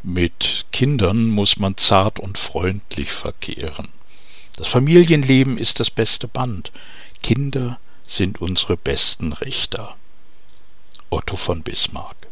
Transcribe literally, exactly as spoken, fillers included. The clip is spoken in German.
Mit Kindern muss man zart und freundlich verkehren. Das Familienleben ist das beste Band. Kinder sind unsere besten Richter. Otto von Bismarck.